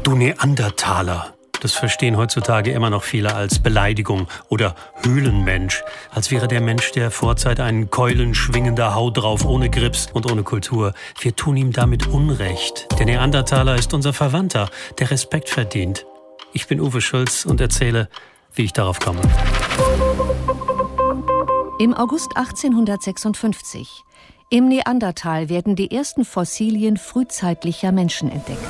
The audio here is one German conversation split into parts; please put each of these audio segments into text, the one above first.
Du Neandertaler. Das verstehen heutzutage immer noch viele als Beleidigung oder Höhlenmensch. Als wäre der Mensch der Vorzeit ein keulenschwingender Hau drauf, ohne Grips und ohne Kultur. Wir tun ihm damit Unrecht. Der Neandertaler ist unser Verwandter, der Respekt verdient. Ich bin Uwe Schulz und erzähle, wie ich darauf komme. Im August 1856. Im Neandertal werden die ersten Fossilien frühzeitlicher Menschen entdeckt.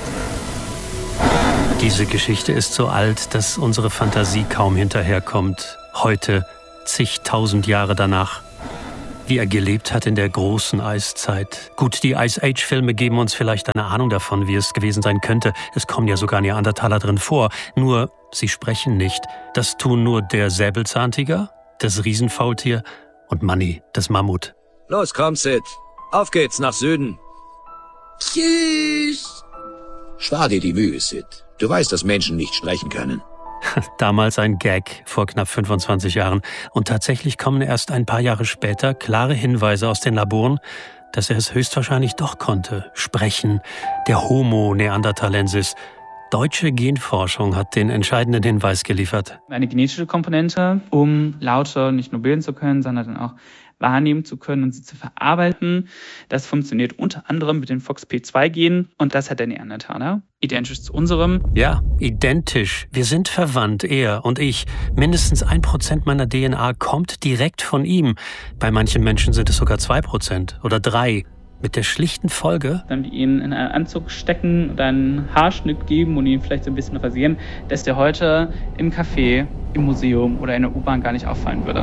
Diese Geschichte ist so alt, dass unsere Fantasie kaum hinterherkommt. Heute, zigtausend Jahre danach. Wie er gelebt hat in der großen Eiszeit. Gut, die Ice Age-Filme geben uns vielleicht eine Ahnung davon, wie es gewesen sein könnte. Es kommen ja sogar Neandertaler drin vor. Nur, sie sprechen nicht. Das tun nur der Säbelzahntiger, das Riesenfaultier und Manni, das Mammut. Los, komm, Sid. Auf geht's nach Süden. Tschüss. Spar dir die Mühe, Sid. Du weißt, dass Menschen nicht sprechen können. Damals ein Gag vor knapp 25 Jahren. Und tatsächlich kommen erst ein paar Jahre später klare Hinweise aus den Laboren, dass er es höchstwahrscheinlich doch konnte. Sprechen, der Homo neanderthalensis. Deutsche Genforschung hat den entscheidenden Hinweis geliefert. Eine genetische Komponente, um Laute nicht nur bilden zu können, sondern dann auch wahrnehmen zu können und sie zu verarbeiten. Das funktioniert unter anderem mit den FOXP2-Genen und das hat der Neandertaler. Identisch zu unserem. Ja, identisch. Wir sind verwandt, er und ich. Mindestens 1% meiner DNA kommt direkt von ihm. Bei manchen Menschen sind es sogar 2% oder 3%. Mit der schlichten Folge, Dann die ihn in einen Anzug stecken, dann einen Haarschnitt geben und ihn vielleicht so ein bisschen rasieren, dass der heute im Café, im Museum oder in der U-Bahn gar nicht auffallen würde.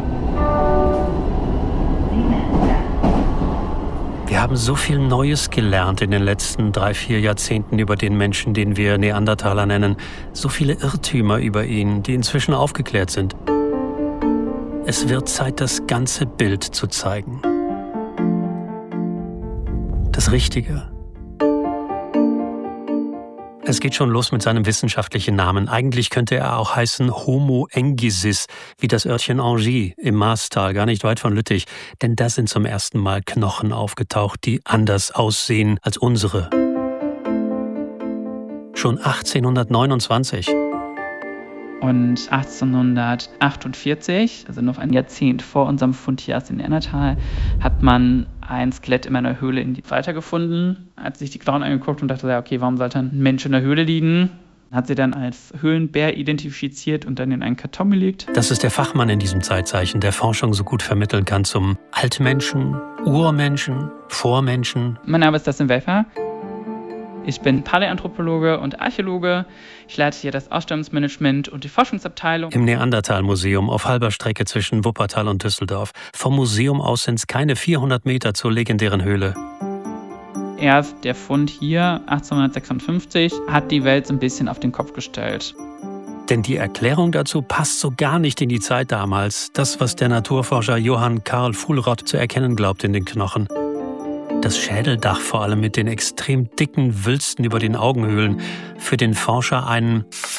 wir haben so viel Neues gelernt in den letzten 3-4 Jahrzehnten über den Menschen, den wir Neandertaler nennen. So viele Irrtümer über ihn, die inzwischen aufgeklärt sind. Es wird Zeit, das ganze Bild zu zeigen. Das Richtige. Es geht schon los mit seinem wissenschaftlichen Namen. Eigentlich könnte er auch heißen Homo engisis, wie das Örtchen Angy im Maastal, gar nicht weit von Lüttich. Denn da sind zum ersten Mal Knochen aufgetaucht, die anders aussehen als unsere. Schon 1829. Und 1848, also noch ein Jahrzehnt vor unserem Fund hier aus dem Neandertal, hat man ein Skelett in einer Höhle weitergefunden, hat sich die Knochen angeguckt und dachte, ja, okay, warum sollte ein Mensch in der Höhle liegen? Hat sie dann als Höhlenbär identifiziert und dann in einen Karton gelegt. Das ist der Fachmann in diesem Zeitzeichen, der Forschung so gut vermitteln kann zum Altmenschen, Urmenschen, Vormenschen. Mein Name ist Dustin Welfer. Ich bin Paläanthropologe und Archäologe. Ich leite hier das Ausstellungsmanagement und die Forschungsabteilung. Im Neandertal-Museum auf halber Strecke zwischen Wuppertal und Düsseldorf. Vom Museum aus sind es keine 400 Meter zur legendären Höhle. Erst der Fund hier, 1856, hat die Welt so ein bisschen auf den Kopf gestellt. Denn die Erklärung dazu passt so gar nicht in die Zeit damals. Das, was der Naturforscher Johann Karl Fuhlrott zu erkennen glaubt in den Knochen. Das Schädeldach vor allem mit den extrem dicken Wülsten über den Augenhöhlen. Für den Forscher ein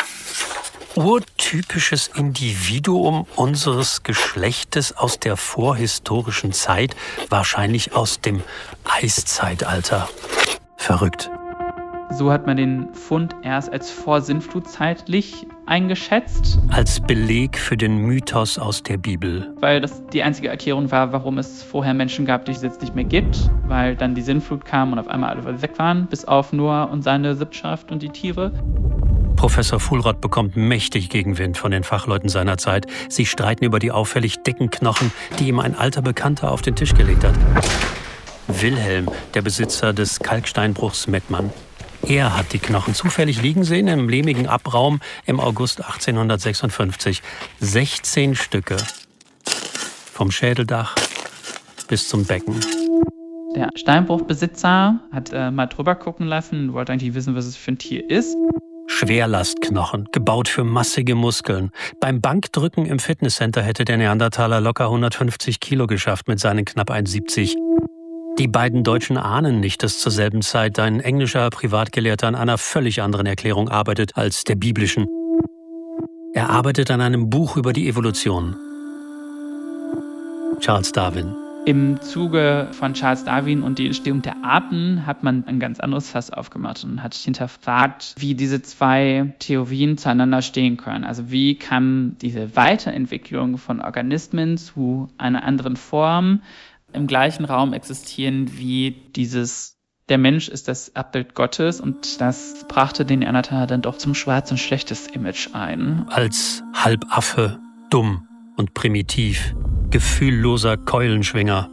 urtypisches Individuum unseres Geschlechtes aus der vorhistorischen Zeit, wahrscheinlich aus dem Eiszeitalter. Verrückt. So hat man den Fund erst als vorsintflutzeitlich eingeschätzt. Als Beleg für den Mythos aus der Bibel. Weil das die einzige Erklärung war, warum es vorher Menschen gab, die es jetzt nicht mehr gibt. Weil dann die Sintflut kam und auf einmal alle weg waren, bis auf Noah und seine Sippschaft und die Tiere. Professor Fuhlrott bekommt mächtig Gegenwind von den Fachleuten seiner Zeit. Sie streiten über die auffällig dicken Knochen, die ihm ein alter Bekannter auf den Tisch gelegt hat. Wilhelm, der Besitzer des Kalksteinbruchs Mettmann. Er hat die Knochen zufällig liegen sehen im lehmigen Abraum im August 1856. 16 Stücke. Vom Schädeldach bis zum Becken. Der Steinbruchbesitzer hat mal drüber gucken lassen und wollte eigentlich wissen, was es für ein Tier ist. Schwerlastknochen, gebaut für massige Muskeln. Beim Bankdrücken im Fitnesscenter hätte der Neandertaler locker 150 Kilo geschafft mit seinen knapp 1,70. Die beiden Deutschen ahnen nicht, dass zur selben Zeit ein englischer Privatgelehrter an einer völlig anderen Erklärung arbeitet als der biblischen. Er arbeitet an einem Buch über die Evolution. Charles Darwin. Im Zuge von Charles Darwin und die Entstehung der Arten hat man ein ganz anderes Fass aufgemacht und hat hinterfragt, wie diese zwei Theorien zueinander stehen können. Also wie kann diese Weiterentwicklung von Organismen zu einer anderen Form im gleichen Raum existieren wie der Mensch ist das Abbild Gottes, und das brachte den Neandertaler dann doch zum schwarz und schlechtes Image ein. Als Halbaffe, dumm und primitiv, gefühlloser Keulenschwinger.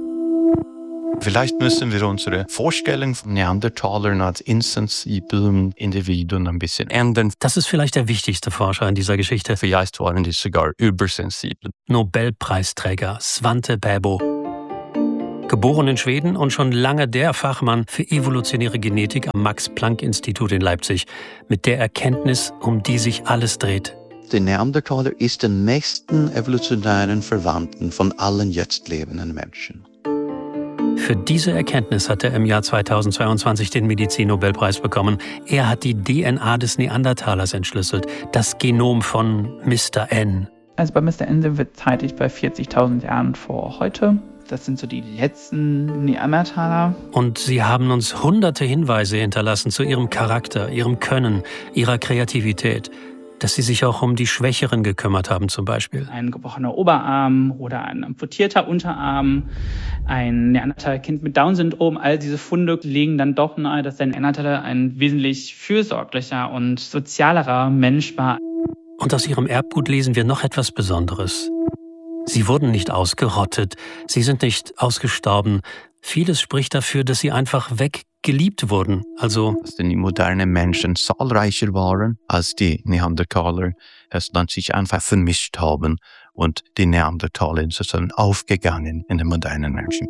Vielleicht müssen wir unsere Vorstellung von Neandertalern als insensiblen Individuen ein bisschen ändern. Das ist vielleicht der wichtigste Forscher in dieser Geschichte. Vielleicht waren die sogar übersensibel. Nobelpreisträger Svante Pääbo. Geboren in Schweden und schon lange der Fachmann für evolutionäre Genetik am Max-Planck-Institut in Leipzig, mit der Erkenntnis, um die sich alles dreht. Der Neandertaler ist den nächsten evolutionären Verwandten von allen jetzt lebenden Menschen. Für diese Erkenntnis hat er im Jahr 2022 den Medizin-Nobelpreis bekommen. Er hat die DNA des Neandertalers entschlüsselt, das Genom von Mr. N. Also bei Mr. N sind wir zeitlich bei 40.000 Jahren vor heute. Das sind so die letzten Neandertaler. Und sie haben uns hunderte Hinweise hinterlassen zu ihrem Charakter, ihrem Können, ihrer Kreativität. Dass sie sich auch um die Schwächeren gekümmert haben zum Beispiel. Ein gebrochener Oberarm oder ein amputierter Unterarm, ein Neandertaler-Kind mit Down-Syndrom. All diese Funde legen dann doch nahe, dass der Neandertaler ein wesentlich fürsorglicher und sozialerer Mensch war. Und aus ihrem Erbgut lesen wir noch etwas Besonderes. Sie wurden nicht ausgerottet, sie sind nicht ausgestorben. Vieles spricht dafür, dass sie einfach weggeliebt wurden. Also, dass die modernen Menschen zahlreicher waren als die Neandertaler, es dann sich einfach vermischt haben und die Neandertaler sind aufgegangen in den modernen Menschen.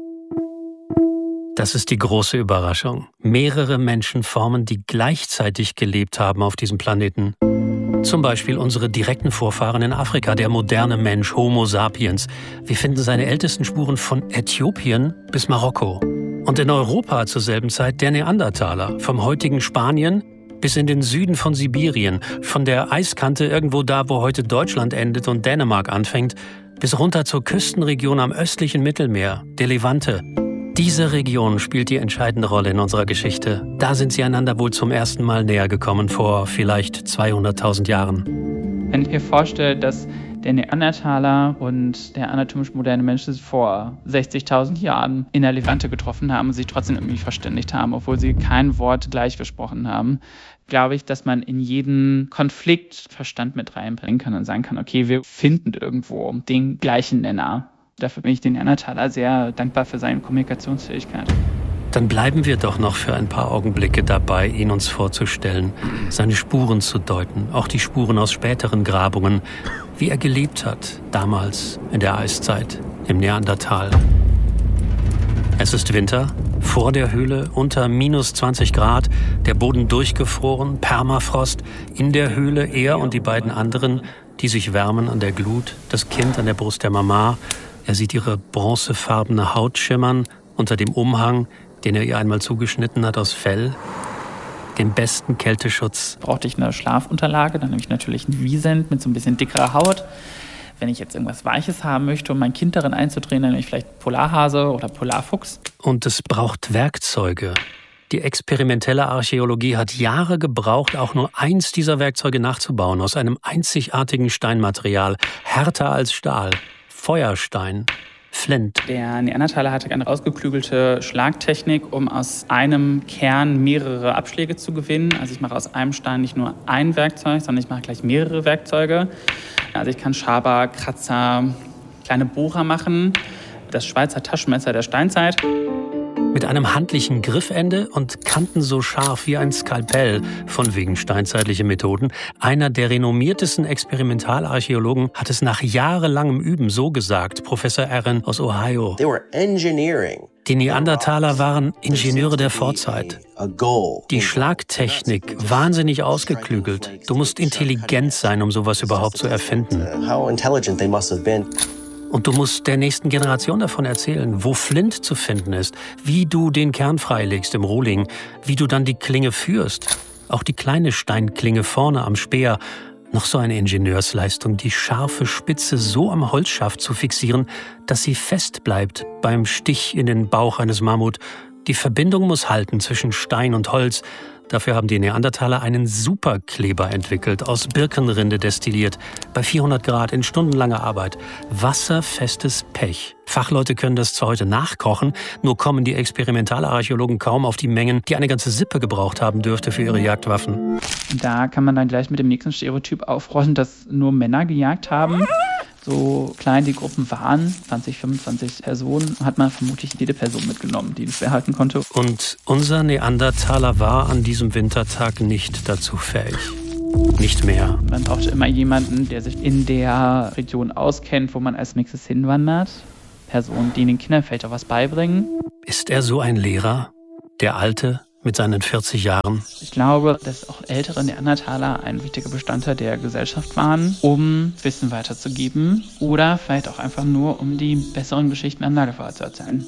Das ist die große Überraschung. Mehrere Menschenformen, die gleichzeitig gelebt haben auf diesem Planeten. Zum Beispiel unsere direkten Vorfahren in Afrika, der moderne Mensch Homo sapiens. Wir finden seine ältesten Spuren von Äthiopien bis Marokko. Und in Europa zur selben Zeit der Neandertaler, vom heutigen Spanien bis in den Süden von Sibirien, von der Eiskante irgendwo da, wo heute Deutschland endet und Dänemark anfängt, bis runter zur Küstenregion am östlichen Mittelmeer, der Levante. Diese Region spielt die entscheidende Rolle in unserer Geschichte. Da sind sie einander wohl zum ersten Mal näher gekommen, vor vielleicht 200.000 Jahren. Wenn ich mir vorstelle, dass der Neandertaler und der anatomisch moderne Mensch sich vor 60.000 Jahren in der Levante getroffen haben und sich trotzdem irgendwie verständigt haben, obwohl sie kein Wort gleich gesprochen haben, glaube ich, dass man in jeden Konflikt Verstand mit reinbringen kann und sagen kann, okay, wir finden irgendwo den gleichen Nenner. Dafür bin ich den Neandertaler sehr dankbar für seine Kommunikationsfähigkeit. Dann bleiben wir doch noch für ein paar Augenblicke dabei, ihn uns vorzustellen, seine Spuren zu deuten, auch die Spuren aus späteren Grabungen, wie er gelebt hat, damals in der Eiszeit, im Neandertal. Es ist Winter, vor der Höhle unter minus 20 Grad, der Boden durchgefroren, Permafrost, in der Höhle er und die beiden anderen, die sich wärmen an der Glut, das Kind an der Brust der Mama. Er sieht ihre bronzefarbene Haut schimmern unter dem Umhang, den er ihr einmal zugeschnitten hat aus Fell. Den besten Kälteschutz. Brauchte ich eine Schlafunterlage, dann nehme ich natürlich einen Wiesent mit so ein bisschen dickerer Haut. Wenn ich jetzt irgendwas Weiches haben möchte, um mein Kind darin einzudrehen, dann nehme ich vielleicht Polarhase oder Polarfuchs. Und es braucht Werkzeuge. Die experimentelle Archäologie hat Jahre gebraucht, auch nur eins dieser Werkzeuge nachzubauen, aus einem einzigartigen Steinmaterial, härter als Stahl. Feuerstein, Flint. Der Neandertaler hatte eine ausgeklügelte Schlagtechnik, um aus einem Kern mehrere Abschläge zu gewinnen. Also ich mache aus einem Stein nicht nur ein Werkzeug, sondern ich mache gleich mehrere Werkzeuge. Also ich kann Schaber, Kratzer, kleine Bohrer machen. Das Schweizer Taschenmesser der Steinzeit. Mit einem handlichen Griffende und Kanten so scharf wie ein Skalpell, von wegen steinzeitliche Methoden. Einer der renommiertesten Experimentalarchäologen hat es nach jahrelangem Üben so gesagt, Professor Aaron aus Ohio. Die Neandertaler waren Ingenieure der Vorzeit. Die Schlagtechnik, wahnsinnig ausgeklügelt. Du musst intelligent sein, um sowas überhaupt zu erfinden. Und du musst der nächsten Generation davon erzählen, wo Flint zu finden ist, wie du den Kern freilegst im Rohling, wie du dann die Klinge führst. Auch die kleine Steinklinge vorne am Speer, Noch so eine Ingenieursleistung, die scharfe Spitze so am Holzschaft zu fixieren, dass sie fest bleibt beim Stich in den Bauch eines Mammut. Die Verbindung muss halten zwischen Stein und Holz. Dafür haben die Neandertaler einen Superkleber entwickelt, aus Birkenrinde destilliert, bei 400 Grad in stundenlanger Arbeit. Wasserfestes Pech. Fachleute können das zwar heute nachkochen, nur kommen die Experimentalarchäologen kaum auf die Mengen, die eine ganze Sippe gebraucht haben dürfte für ihre Jagdwaffen. Da kann man dann gleich mit dem nächsten Stereotyp aufrollen, dass nur Männer gejagt haben. So klein die Gruppen waren, 20, 25 Personen, hat man vermutlich jede Person mitgenommen, die das behalten konnte. Und unser Neandertaler war an diesem Wintertag nicht dazu fähig. Nicht mehr. Man brauchte immer jemanden, der sich in der Region auskennt, wo man als nächstes hinwandert. Personen, die den Kindern vielleicht auch was beibringen. Ist er so ein Lehrer? Der Alte mit seinen 40 Jahren? Ich glaube, dass auch ältere Neandertaler ein wichtiger Bestandteil der Gesellschaft waren, um Wissen weiterzugeben oder vielleicht auch einfach nur, um die besseren Geschichten an Lagerfeuer zu erzählen.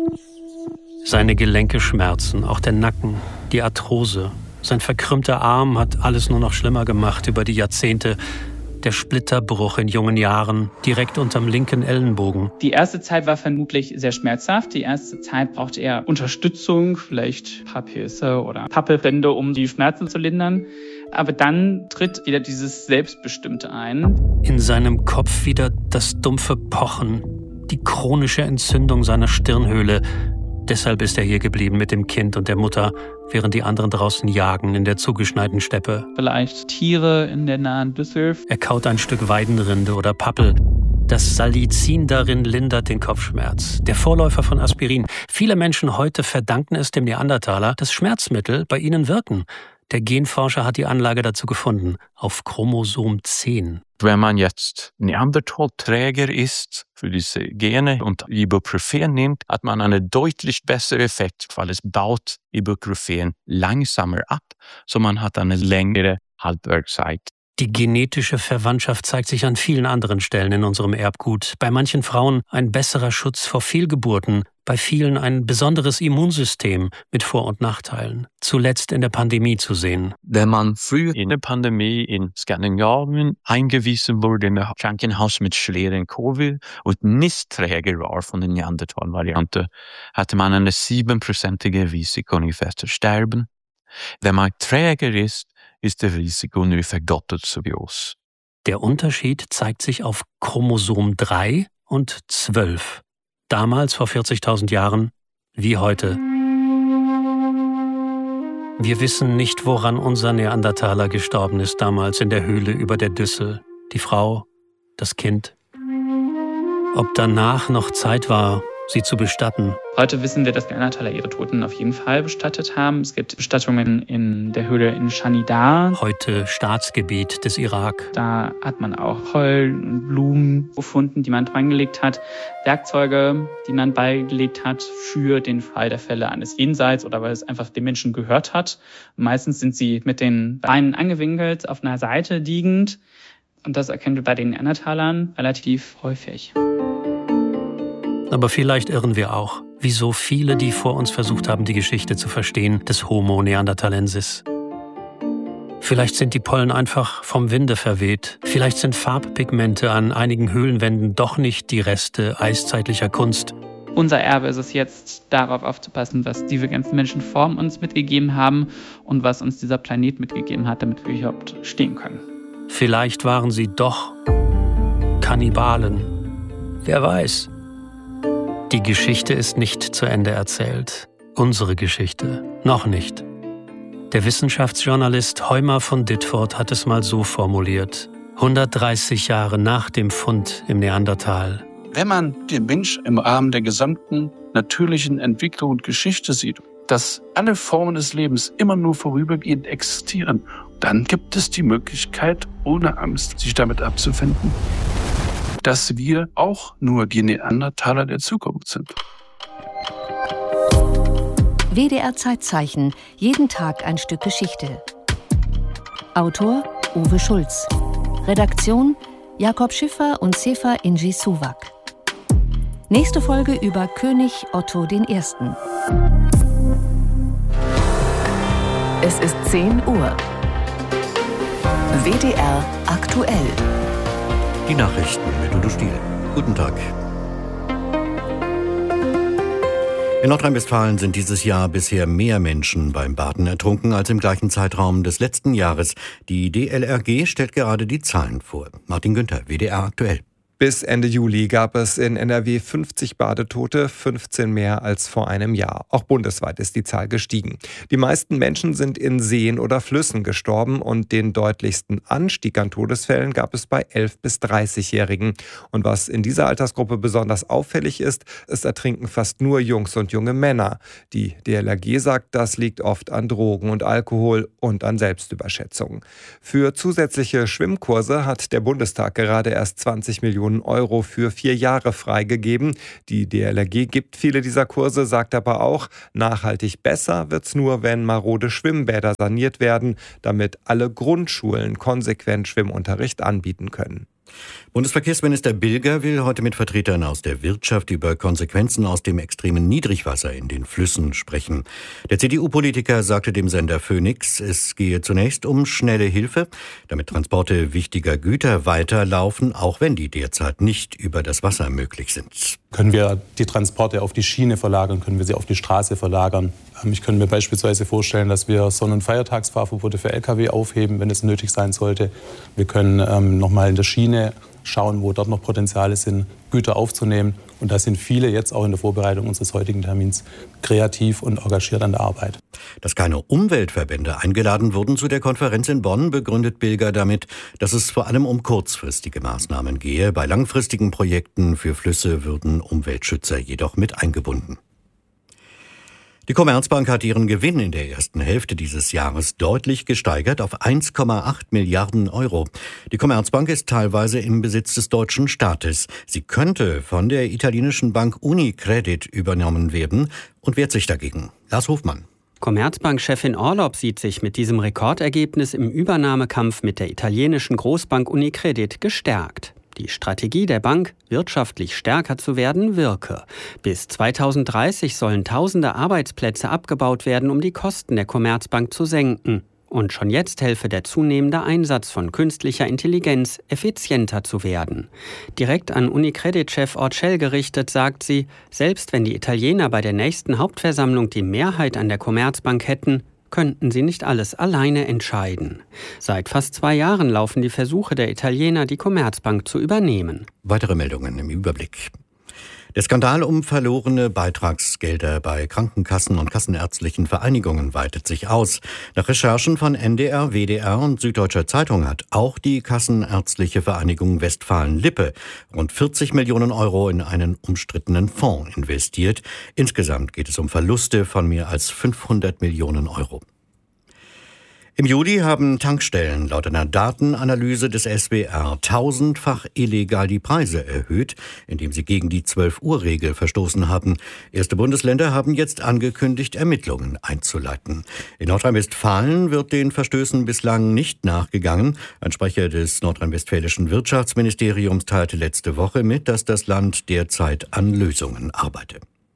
Seine Gelenke schmerzen, auch der Nacken, die Arthrose. Sein verkrümmter Arm hat alles nur noch schlimmer gemacht über die Jahrzehnte. Der Splitterbruch in jungen Jahren, direkt unterm linken Ellenbogen. Die erste Zeit war vermutlich sehr schmerzhaft. Die erste Zeit brauchte er Unterstützung, vielleicht Papphilfe oder Pappebände, um die Schmerzen zu lindern. Aber dann tritt wieder dieses Selbstbestimmte ein. In seinem Kopf wieder das dumpfe Pochen, die chronische Entzündung seiner Stirnhöhle. Deshalb ist er hier geblieben mit dem Kind und der Mutter, während die anderen draußen jagen in der zugeschneiten Steppe. Vielleicht Tiere in der nahen Düsseldorf. Er kaut ein Stück Weidenrinde oder Pappel. Das Salicin darin lindert den Kopfschmerz. Der Vorläufer von Aspirin. Viele Menschen heute verdanken es dem Neandertaler, dass Schmerzmittel bei ihnen wirken. Der Genforscher hat die Anlage dazu gefunden, auf Chromosom 10. Wenn man jetzt Neandertal-Träger ist für diese Gene und Ibuprofen nimmt, hat man einen deutlich besseren Effekt, weil es baut Ibuprofen langsamer ab, so man hat eine längere Halbwertszeit. Die genetische Verwandtschaft zeigt sich an vielen anderen Stellen in unserem Erbgut. Bei manchen Frauen ein besserer Schutz vor Fehlgeburten, bei vielen ein besonderes Immunsystem mit Vor- und Nachteilen. Zuletzt in der Pandemie zu sehen. Wenn man früher in der Pandemie in Skandinavien eingewiesen wurde in das Krankenhaus mit schweren Covid und nicht Träger war von der Neandertal-Variante, hatte man eine 7%ige Risiko ungefähr zu sterben. Wenn man Träger ist das Risiko nur verdoppelt so groß. Der Unterschied zeigt sich auf Chromosom 3 und 12. Damals, vor 40.000 Jahren, wie heute. Wir wissen nicht, woran unser Neandertaler gestorben ist damals in der Höhle über der Düssel. Die Frau, das Kind. Ob danach noch Zeit war, sie zu bestatten. Heute wissen wir, dass Neandertaler ihre Toten auf jeden Fall bestattet haben. Es gibt Bestattungen in der Höhle in Shanidar. Heute Staatsgebiet des Irak. Da hat man auch Heulen und Blumen gefunden, die man reingelegt hat. Werkzeuge, die man beigelegt hat für den Fall der Fälle eines Jenseits oder weil es einfach den Menschen gehört hat. Meistens sind sie mit den Beinen angewinkelt, auf einer Seite liegend. Und das erkennen wir bei den Neandertalern relativ häufig. Aber vielleicht irren wir auch, wie so viele, die vor uns versucht haben, die Geschichte zu verstehen, des Homo neanderthalensis. Vielleicht sind die Pollen einfach vom Winde verweht. Vielleicht sind Farbpigmente an einigen Höhlenwänden doch nicht die Reste eiszeitlicher Kunst. Unser Erbe ist es jetzt, darauf aufzupassen, was diese ganzen Menschen vor uns mitgegeben haben und was uns dieser Planet mitgegeben hat, damit wir überhaupt stehen können. Vielleicht waren sie doch Kannibalen. Wer weiß. Die Geschichte ist nicht zu Ende erzählt. Unsere Geschichte noch nicht. Der Wissenschaftsjournalist Heumer von Ditford hat es mal so formuliert. 130 Jahre nach dem Fund im Neandertal. Wenn man den Mensch im Rahmen der gesamten natürlichen Entwicklung und Geschichte sieht, dass alle Formen des Lebens immer nur vorübergehend existieren, dann gibt es die Möglichkeit, ohne Angst sich damit abzufinden, dass wir auch nur die Neandertaler der Zukunft sind. WDR Zeitzeichen, jeden Tag ein Stück Geschichte. Autor Uwe Schulz. Redaktion Jakob Schiffer und Sefa Inji Suwak. Nächste Folge über König Otto I. Es ist 10 Uhr. WDR aktuell. Die Nachrichten mit Udo Stiel. Guten Tag. In Nordrhein-Westfalen sind dieses Jahr bisher mehr Menschen beim Baden ertrunken als im gleichen Zeitraum des letzten Jahres. Die DLRG stellt gerade die Zahlen vor. Martin Günther, WDR aktuell. Bis Ende Juli gab es in NRW 50 Badetote, 15 mehr als vor einem Jahr. Auch bundesweit ist die Zahl gestiegen. Die meisten Menschen sind in Seen oder Flüssen gestorben und den deutlichsten Anstieg an Todesfällen gab es bei 11- bis 30-Jährigen. Und was in dieser Altersgruppe besonders auffällig ist, es ertrinken fast nur Jungs und junge Männer. Die DLRG sagt, das liegt oft an Drogen und Alkohol und an Selbstüberschätzung. Für zusätzliche Schwimmkurse hat der Bundestag gerade erst 20 Millionen Euro für 4 Jahre freigegeben. Die DLRG gibt viele dieser Kurse, sagt aber auch, nachhaltig besser wird's nur, wenn marode Schwimmbäder saniert werden, damit alle Grundschulen konsequent Schwimmunterricht anbieten können. Bundesverkehrsminister Bilger will heute mit Vertretern aus der Wirtschaft über Konsequenzen aus dem extremen Niedrigwasser in den Flüssen sprechen. Der CDU-Politiker sagte dem Sender Phoenix, es gehe zunächst um schnelle Hilfe, damit Transporte wichtiger Güter weiterlaufen, auch wenn die derzeit nicht über das Wasser möglich sind. Können wir die Transporte auf die Schiene verlagern, können wir sie auf die Straße verlagern? Ich könnte mir beispielsweise vorstellen, dass wir Sonn- und Feiertagsfahrverbote für Lkw aufheben, wenn es nötig sein sollte. Wir können nochmal in der Schiene schauen, wo dort noch Potenziale sind, Güter aufzunehmen. Und da sind viele jetzt auch in der Vorbereitung unseres heutigen Termins kreativ und engagiert an der Arbeit. Dass keine Umweltverbände eingeladen wurden zu der Konferenz in Bonn, begründet Bilger damit, dass es vor allem um kurzfristige Maßnahmen gehe. Bei langfristigen Projekten für Flüsse würden Umweltschützer jedoch mit eingebunden. Die Commerzbank hat ihren Gewinn in der ersten Hälfte dieses Jahres deutlich gesteigert auf 1,8 Milliarden Euro. Die Commerzbank ist teilweise im Besitz des deutschen Staates. Sie könnte von der italienischen Bank Unicredit übernommen werden und wehrt sich dagegen. Lars Hofmann. Commerzbank-Chefin Orlopp sieht sich mit diesem Rekordergebnis im Übernahmekampf mit der italienischen Großbank Unicredit gestärkt. Die Strategie der Bank, wirtschaftlich stärker zu werden, wirke. Bis 2030 sollen tausende Arbeitsplätze abgebaut werden, um die Kosten der Commerzbank zu senken. Und schon jetzt helfe der zunehmende Einsatz von künstlicher Intelligenz, effizienter zu werden. Direkt an Unicredit-Chef Orcel gerichtet, sagt sie, selbst wenn die Italiener bei der nächsten Hauptversammlung die Mehrheit an der Commerzbank hätten, könnten sie nicht alles alleine entscheiden. Seit fast 2 Jahren laufen die Versuche der Italiener, die Commerzbank zu übernehmen. Weitere Meldungen im Überblick. Der Skandal um verlorene Beitragsgelder bei Krankenkassen und kassenärztlichen Vereinigungen weitet sich aus. Nach Recherchen von NDR, WDR und Süddeutscher Zeitung hat auch die Kassenärztliche Vereinigung Westfalen-Lippe rund 40 Millionen Euro in einen umstrittenen Fonds investiert. Insgesamt geht es um Verluste von mehr als 500 Millionen Euro. Im Juli haben Tankstellen laut einer Datenanalyse des SWR 1000-fach illegal die Preise erhöht, indem sie gegen die 12-Uhr-Regel verstoßen haben. Erste Bundesländer haben jetzt angekündigt, Ermittlungen einzuleiten. In Nordrhein-Westfalen wird den Verstößen bislang nicht nachgegangen. Ein Sprecher des nordrhein-westfälischen Wirtschaftsministeriums teilte letzte Woche mit, dass das Land derzeit an Lösungen arbeite.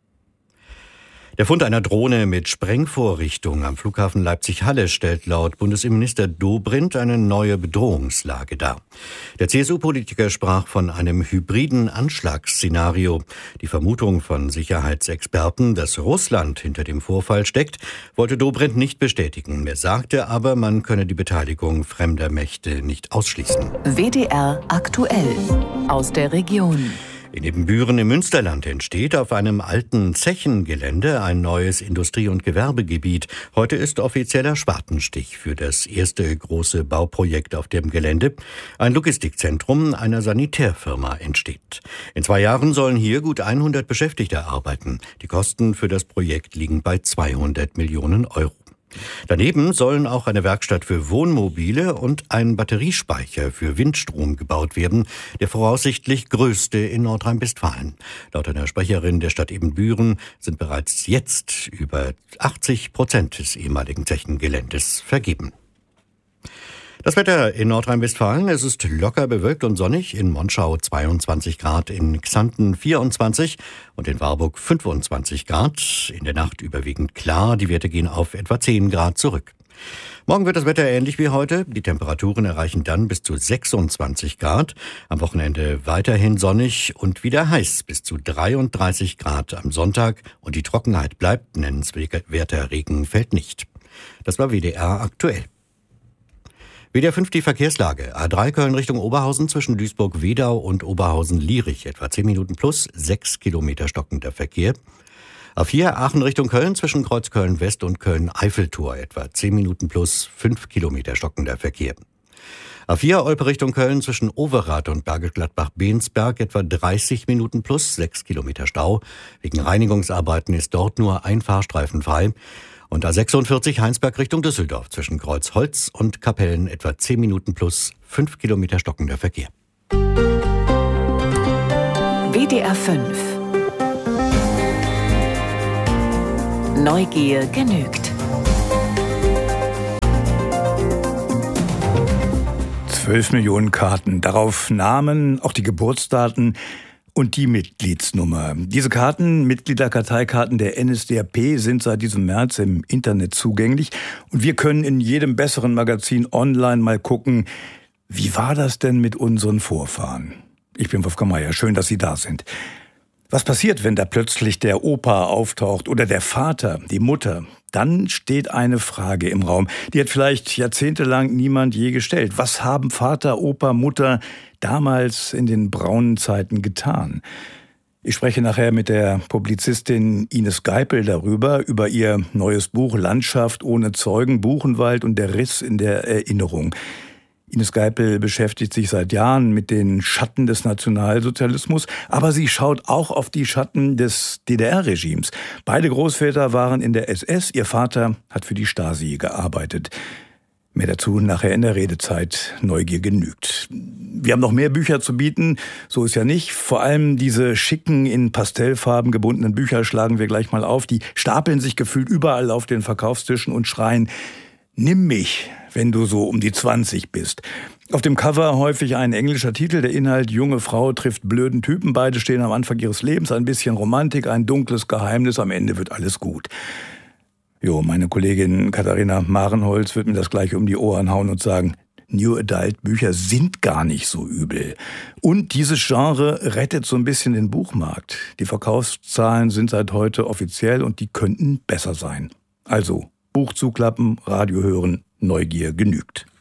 Der Fund einer Drohne mit Sprengvorrichtung am Flughafen Leipzig-Halle stellt laut Bundesinnenminister Dobrindt eine neue Bedrohungslage dar. Der CSU-Politiker sprach von einem hybriden Anschlagsszenario. Die Vermutung von Sicherheitsexperten, dass Russland hinter dem Vorfall steckt, wollte Dobrindt nicht bestätigen. Er sagte aber, man könne die Beteiligung fremder Mächte nicht ausschließen. WDR aktuell aus der Region. In Ebenbüren im Münsterland entsteht auf einem alten Zechengelände ein neues Industrie- und Gewerbegebiet. Heute ist offizieller Spatenstich für das erste große Bauprojekt auf dem Gelände. Ein Logistikzentrum einer Sanitärfirma entsteht. In 2 Jahren sollen hier gut 100 Beschäftigte arbeiten. Die Kosten für das Projekt liegen bei 200 Millionen Euro. Daneben sollen auch eine Werkstatt für Wohnmobile und ein Batteriespeicher für Windstrom gebaut werden, der voraussichtlich größte in Nordrhein-Westfalen. Laut einer Sprecherin der Stadt Ebenbüren sind bereits jetzt über 80% des ehemaligen Zechengeländes vergeben. Das Wetter in Nordrhein-Westfalen, es ist locker bewölkt und sonnig, in Monschau 22 Grad, in Xanten 24 und in Warburg 25 Grad. In der Nacht überwiegend klar, die Werte gehen auf etwa 10 Grad zurück. Morgen wird das Wetter ähnlich wie heute. Die Temperaturen erreichen dann bis zu 26 Grad. Am Wochenende weiterhin sonnig und wieder heiß, bis zu 33 Grad am Sonntag. Und die Trockenheit bleibt, nennenswerter Regen fällt nicht. Das war WDR aktuell. WDR 5 die Verkehrslage. A3 Köln Richtung Oberhausen zwischen Duisburg-Wedau und Oberhausen-Lierich. Etwa 10 Minuten plus, 6 Kilometer stockender Verkehr. A4 Aachen Richtung Köln zwischen Kreuz Köln-West und Köln-Eiffeltor. Etwa 10 Minuten plus, 5 Kilometer stockender Verkehr. A4 Olpe Richtung Köln zwischen Overath und Bergisch Gladbach-Bensberg. Etwa 30 Minuten plus, 6 Kilometer Stau. Wegen Reinigungsarbeiten ist dort nur ein Fahrstreifen frei. Und A46 Heinsberg Richtung Düsseldorf zwischen Kreuzholz und Kapellen. Etwa 10 Minuten plus, 5 Kilometer stockender Verkehr. WDR 5 Neugier genügt. 12 Millionen Karten, darauf Namen, auch die Geburtsdaten und die Mitgliedsnummer. Diese Karten, Mitgliederkarteikarten der NSDAP, sind seit diesem März im Internet zugänglich. Und wir können in jedem besseren Magazin online mal gucken, wie war das denn mit unseren Vorfahren? Ich bin Wolfgang Meier, schön, dass Sie da sind. Was passiert, wenn da plötzlich der Opa auftaucht oder der Vater, die Mutter? Dann steht eine Frage im Raum, die hat vielleicht jahrzehntelang niemand je gestellt. Was haben Vater, Opa, Mutter damals in den braunen Zeiten getan? Ich spreche nachher mit der Publizistin Ines Geipel darüber, über ihr neues Buch Landschaft ohne Zeugen, Buchenwald und der Riss in der Erinnerung. Ines Geipel beschäftigt sich seit Jahren mit den Schatten des Nationalsozialismus, aber sie schaut auch auf die Schatten des DDR-Regimes. Beide Großväter waren in der SS, ihr Vater hat für die Stasi gearbeitet. Mehr dazu nachher in der Redezeit. Neugier genügt. Wir haben noch mehr Bücher zu bieten, so ist ja nicht. Vor allem diese schicken, in Pastellfarben gebundenen Bücher schlagen wir gleich mal auf. Die stapeln sich gefühlt überall auf den Verkaufstischen und schreien: Nimm mich, wenn du so um die 20 bist. Auf dem Cover häufig ein englischer Titel, der Inhalt: junge Frau trifft blöden Typen, beide stehen am Anfang ihres Lebens, ein bisschen Romantik, ein dunkles Geheimnis, am Ende wird alles gut. Jo, meine Kollegin Katharina Marenholz wird mir das gleich um die Ohren hauen und sagen, New Adult Bücher sind gar nicht so übel. Und dieses Genre rettet so ein bisschen den Buchmarkt. Die Verkaufszahlen sind seit heute offiziell und die könnten besser sein. Also, Buch zuklappen, Radio hören, Neugier genügt.